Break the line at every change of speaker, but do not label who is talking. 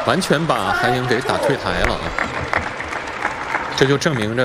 完全把韩颖给打退台了啊！这就证明着